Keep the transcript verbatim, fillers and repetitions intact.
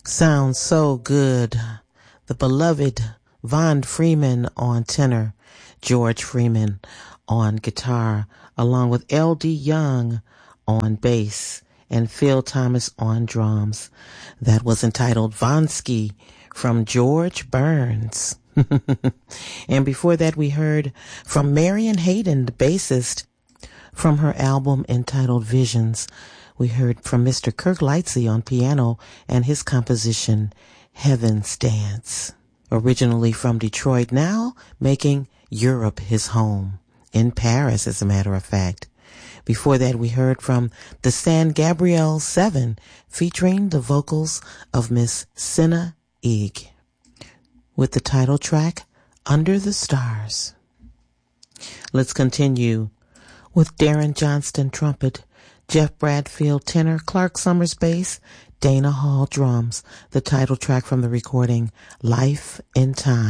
Sounds so good. The beloved Von Freeman on tenor, George Freeman on guitar, along with L D Young on bass and Phil Thomas on drums. That was entitled Vonsky from George Burns. And before that we heard from Marion Hayden, the bassist, from her album entitled Visions. We heard from Mister Kirk Lightsey on piano and his composition Heaven's Dance. Originally from Detroit, now making Europe his home. In Paris, as a matter of fact. Before that, we heard from the San Gabriel Seven, featuring the vocals of Miss Senna Eeg, with the title track, Under the Stars. Let's continue with Darren Johnston trumpet, Jeff Bradfield tenor, Clark Summers bass, Dana Hall drums, the title track from the recording, Life in Time.